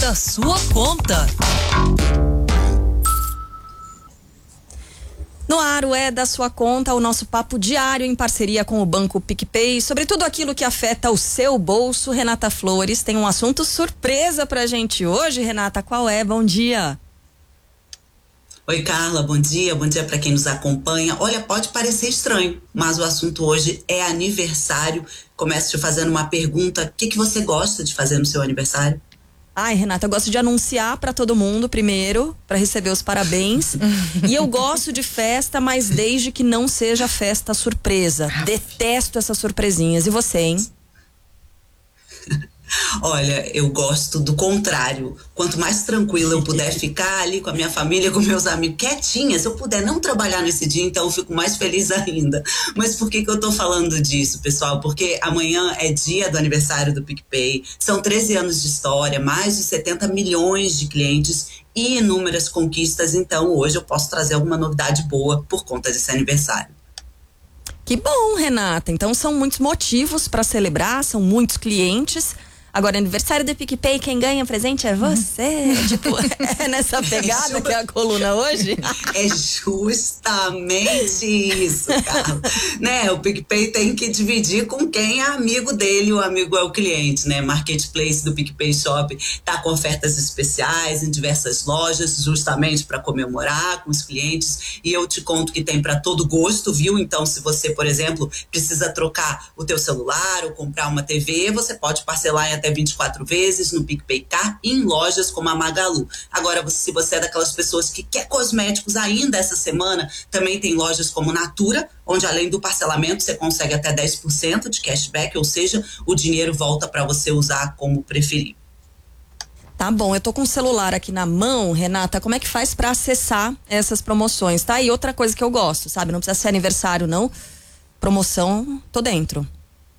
da sua conta. No ar, o É da Sua Conta, o nosso papo diário em parceria com o Banco PicPay, sobre tudo aquilo que afeta o seu bolso. Renata Flores tem um assunto surpresa pra gente hoje. Renata, qual é? Bom dia. Oi, Carla, bom dia para quem nos acompanha. Olha, pode parecer estranho, mas o assunto hoje é aniversário. Começo te fazendo uma pergunta: o que você gosta de fazer no seu aniversário? Ai, Renata, eu gosto de anunciar pra todo mundo primeiro, pra receber os parabéns. E eu gosto de festa, mas desde que não seja festa surpresa. Detesto essas surpresinhas. E você, hein? Olha, eu gosto do contrário. Quanto mais tranquila eu puder ficar ali com a minha família, com meus amigos, quietinha, se eu puder não trabalhar nesse dia, então eu fico mais feliz ainda. Mas por que eu tô falando disso, pessoal? Porque amanhã é dia do aniversário do PicPay, são 13 anos de história, mais de 70 milhões de clientes e inúmeras conquistas, então hoje eu posso trazer alguma novidade boa por conta desse aniversário. Que bom, Renata. Então são muitos motivos para celebrar, são muitos clientes. Agora, aniversário do PicPay, quem ganha presente é você. Tipo, é nessa pegada que é a coluna hoje? É justamente isso, Carla. Né? O PicPay tem que dividir com quem é amigo dele, o amigo é o cliente, né? Marketplace do PicPay Shop tá com ofertas especiais em diversas lojas, justamente para comemorar com os clientes. E eu te conto que tem para todo gosto, viu? Então, se você, por exemplo, precisa trocar o teu celular ou comprar uma TV, você pode parcelar em até 24 vezes no PicPay Car e em lojas como a Magalu. Agora, se você é daquelas pessoas que quer cosméticos ainda essa semana, também tem lojas como Natura, onde além do parcelamento você consegue até 10% de cashback, ou seja, o dinheiro volta para você usar como preferir. Tá bom, eu tô com o celular aqui na mão, Renata, como é que faz para acessar essas promoções, tá? E outra coisa que eu gosto, sabe? Não precisa ser aniversário, não. Promoção, tô dentro.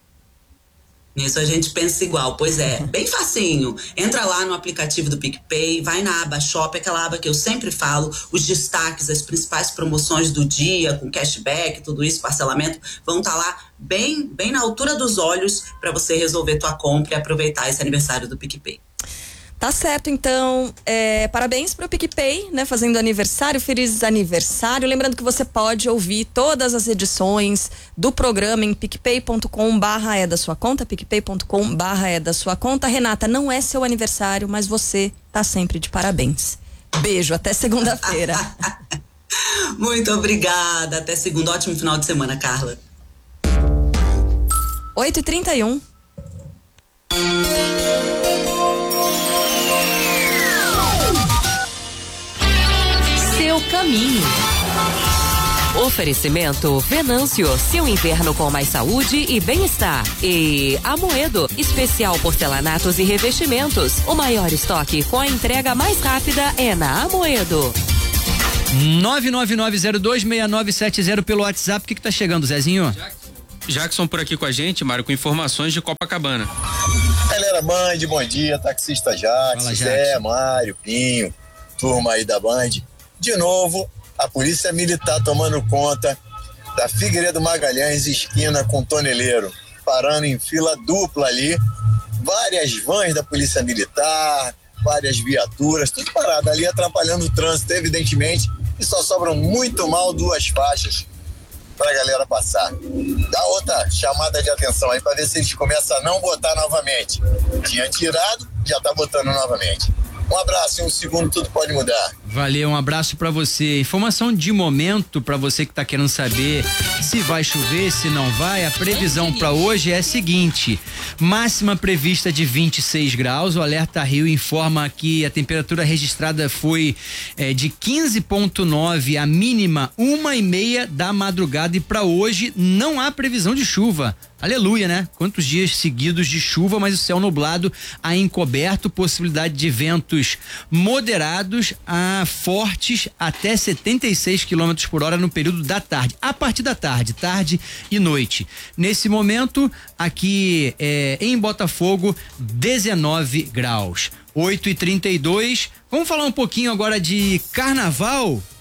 Nisso a gente pensa igual, pois é, bem facinho. Entra lá no aplicativo do PicPay, vai na aba Shop, aquela aba que eu sempre falo, os destaques, as principais promoções do dia, com cashback, tudo isso, parcelamento, vão estar lá bem na altura dos olhos para você resolver tua compra e aproveitar esse aniversário do PicPay. Tá certo, então, parabéns pro PicPay, né, fazendo aniversário, feliz aniversário. Lembrando que você pode ouvir todas as edições do programa em picpay.com/é da sua conta, picpay.com/é da sua conta. Renata, não é seu aniversário, mas você tá sempre de parabéns. Beijo, até segunda-feira. Muito obrigada, até segunda, ótimo final de semana, Carla. 8h31. Seu caminho. Oferecimento Venâncio, seu inverno com mais saúde e bem-estar. E Amoedo, especial porcelanatos e revestimentos. O maior estoque com a entrega mais rápida é na Amoedo. 999026970 pelo WhatsApp. O que tá chegando, Zezinho? Jackson por aqui com a gente, Mário, com informações de Copacabana. Galera Band, bom dia, taxista Jackson, Zé, Mário, Pinho, turma aí da Band. De novo, a polícia militar tomando conta da Figueiredo Magalhães, esquina com Toneleiro, parando em fila dupla ali, várias vans da polícia militar, várias viaturas, tudo parado ali, atrapalhando o trânsito, evidentemente, e só sobram muito mal 2 faixas pra galera passar. Dá outra chamada de atenção aí pra ver se eles começam a não botar novamente. Tinha tirado, já tá botando novamente. Um abraço, em um segundo tudo pode mudar. Valeu, um abraço pra você. Informação de momento pra você que tá querendo saber se vai chover, se não vai. A previsão pra hoje é a seguinte: máxima prevista de 26 graus. O Alerta Rio informa que a temperatura registrada foi de 15,9, a mínima 1h30 da madrugada, e pra hoje não há previsão de chuva. Aleluia, né? Quantos dias seguidos de chuva, mas o céu nublado a encoberto, possibilidade de ventos moderados a fortes até 76 km por hora no período da tarde. A partir da tarde e noite. Nesse momento, aqui em Botafogo, 19 graus. 8h32. Vamos falar um pouquinho agora de carnaval?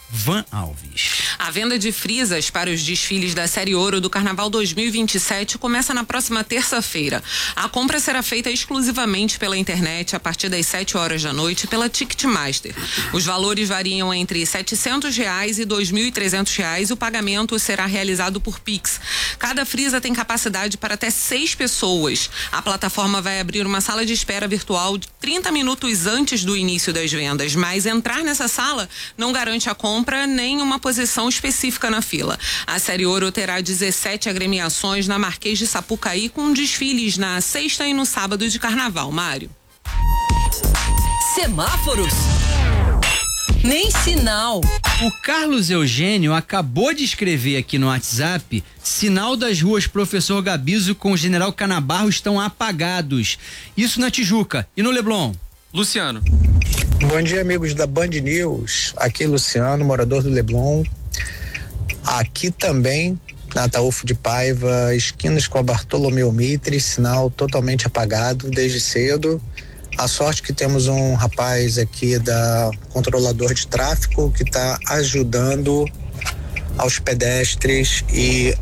Van Alves. A venda de frisas para os desfiles da Série Ouro do Carnaval 2027 começa na próxima terça-feira. A compra será feita exclusivamente pela internet a partir das 7 horas da noite pela Ticketmaster. Os valores variam entre R$700 e R$2.300 e o pagamento será realizado por Pix. Cada frisa tem capacidade para até 6 pessoas. A plataforma vai abrir uma sala de espera virtual de 30 minutos antes do início das vendas, mas entrar nessa sala não garante a compra nem uma posição específica na fila. A Série Ouro terá 17 agremiações na Marquês de Sapucaí, com desfiles na sexta e no sábado de carnaval. Mário. Semáforos. Nem sinal. O Carlos Eugênio acabou de escrever aqui no WhatsApp: sinal das ruas Professor Gabiso com o General Canabarro estão apagados. Isso na Tijuca. E no Leblon? Luciano. Bom dia, amigos da Band News. Aqui Luciano, morador do Leblon. Aqui também, na Ataúfo de Paiva, esquinas com a Bartolomeu Mitre, sinal totalmente apagado desde cedo. A sorte que temos um rapaz aqui da controlador de tráfego que está ajudando aos pedestres e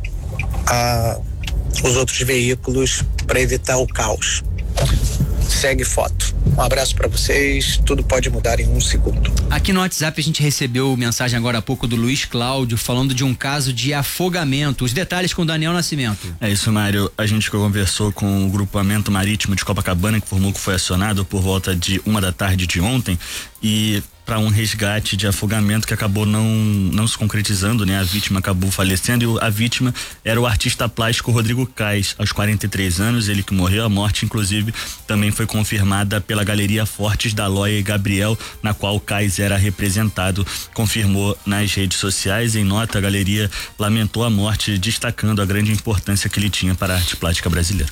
os outros veículos para evitar o caos. Segue foto. Um abraço para vocês, tudo pode mudar em um segundo. Aqui no WhatsApp a gente recebeu mensagem agora há pouco do Luiz Cláudio falando de um caso de afogamento. Os detalhes com o Daniel Nascimento. É isso, Mário. A gente conversou com o grupamento marítimo de Copacabana, que informou que foi acionado por volta de 1 da tarde de ontem e para um resgate de afogamento que acabou não se concretizando, né? A vítima acabou falecendo e a vítima era o artista plástico Rodrigo Kais, aos 43 anos, ele que morreu. A morte, inclusive, também foi confirmada pela Galeria Fortes da Loia e Gabriel, na qual o Kais era representado, confirmou nas redes sociais. Em nota, a galeria lamentou a morte, destacando a grande importância que ele tinha para a arte plástica brasileira.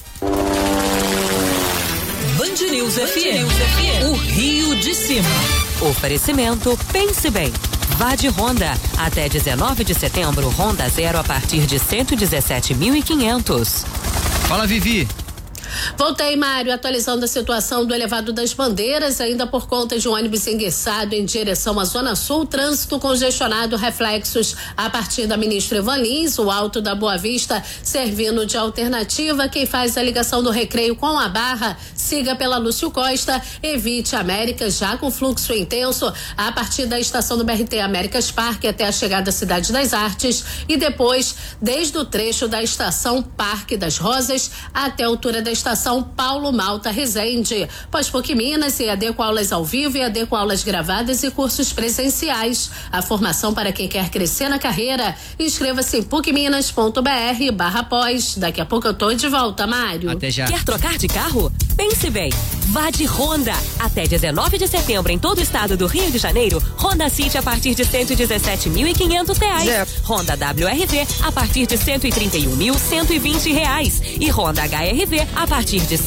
Band News FM, o Rio de Cima. Oferecimento Pense Bem. Vá de Honda. Até 19 de setembro, Honda Zero a partir de 117.500. Fala, Vivi. Voltei, Mário, atualizando a situação do elevado das Bandeiras, ainda por conta de um ônibus enguiçado em direção à Zona Sul, trânsito congestionado, reflexos a partir da Ministra Ivan Lins, o Alto da Boa Vista servindo de alternativa. Quem faz a ligação do Recreio com a Barra, siga pela Lúcio Costa, evite Américas, já com fluxo intenso a partir da estação do BRT Américas Parque até a chegada à Cidade das Artes e depois desde o trecho da estação Parque das Rosas até a altura da estação Paulo Malta Resende. Pós-PUC Minas, EAD com aulas ao vivo, EAD com aulas gravadas e cursos presenciais. A formação para quem quer crescer na carreira. Inscreva-se em pucminas.br/pós. Daqui a pouco eu tô de volta, Mário. Até já. Quer trocar de carro? Pense bem. Vá de Honda. Até 19 de setembro em todo o estado do Rio de Janeiro, Honda City a partir de R$117.500. Honda WRV a partir de R$131.120. E Honda HRV a partir de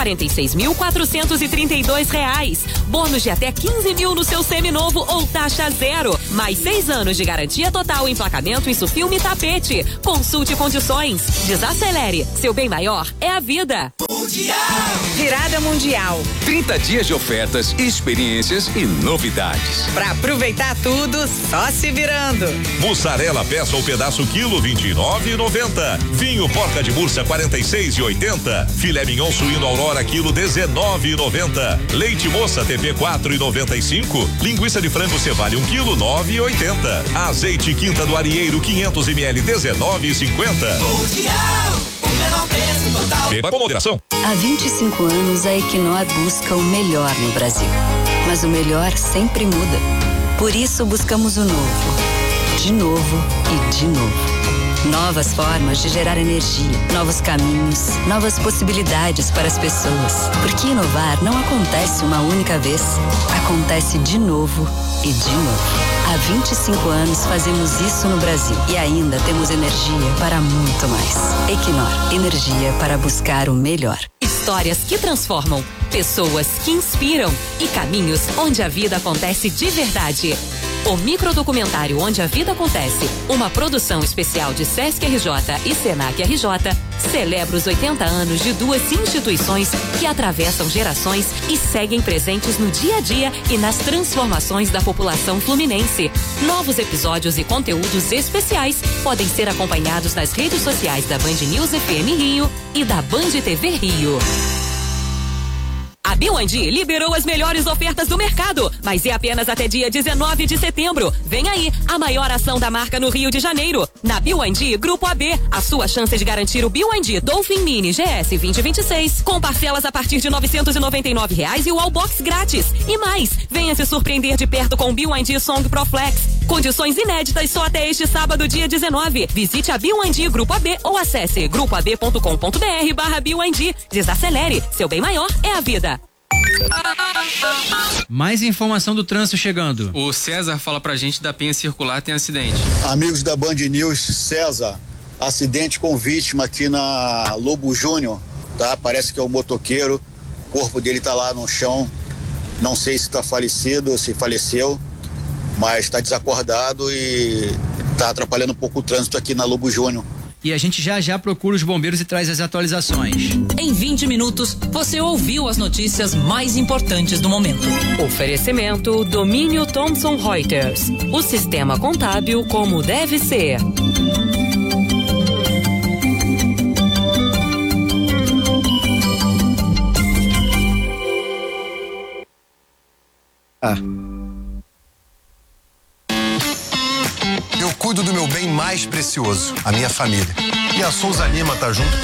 R$146.432. Bônus de até 15 mil no seu seminovo ou taxa zero. Mais 6 anos de garantia total, emplacamento, isso, filme e tapete. Consulte condições. Desacelere. Seu bem maior é a vida. Virada Mundial. 30 dias de ofertas, experiências e novidades. Pra aproveitar tudo, só se virando. Mussarela peça ou pedaço quilo, R$29,90. Vinho Porca de Mursa, R$46,80. Filé mignon suíno Aurora, quilo, R$19,90. Leite moça TP, R$4,95. Linguiça de frango Cevale, 1 quilo, R$9,80. Azeite Quinta do Arieiro, 500 ml, R$19,50. Beba com moderação. Há 25 anos a Equinor busca o melhor no Brasil. Mas o melhor sempre muda. Por isso buscamos o novo. De novo e de novo. Novas formas de gerar energia, novos caminhos, novas possibilidades para as pessoas. Porque inovar não acontece uma única vez. Acontece de novo e de novo. Há 25 anos fazemos isso no Brasil e ainda temos energia para muito mais. Equinor, energia para buscar o melhor. Histórias que transformam, pessoas que inspiram e caminhos onde a vida acontece de verdade. O microdocumentário Onde a Vida Acontece, uma produção especial de Sesc RJ e Senac RJ, celebra os 80 anos de duas instituições que atravessam gerações e seguem presentes no dia a dia e nas transformações da população fluminense. Novos episódios e conteúdos especiais podem ser acompanhados nas redes sociais da Band News FM Rio e da Band TV Rio. A BYD liberou as melhores ofertas do mercado, mas é apenas até dia 19 de setembro. Vem aí, a maior ação da marca no Rio de Janeiro. Na BYD Grupo AB, a sua chance de garantir o BYD Dolphin Mini GS 2026, com parcelas a partir de R$ 999 e o Wallbox grátis. E mais, venha se surpreender de perto com o BYD Song Pro Flex. Condições inéditas só até este sábado, dia 19. Visite a BYD Grupo AB ou acesse grupoab.com.br/BYD. Desacelere, seu bem maior é a vida. Mais informação do trânsito chegando. O César fala pra gente da Penha Circular tem acidente. Amigos da Band News, César, acidente com vítima aqui na Lobo Júnior, tá? Parece que é o motoqueiro, o corpo dele tá lá no chão, não sei se tá falecido ou se faleceu, mas tá desacordado e tá atrapalhando um pouco o trânsito aqui na Lobo Júnior. E a gente já procura os bombeiros e traz as atualizações. Em 20 minutos, você ouviu as notícias mais importantes do momento. Oferecimento Domínio Thomson Reuters. O sistema contábil como deve ser. Eu cuido do meu bem mais precioso, a minha família. E a Souza Lima tá junto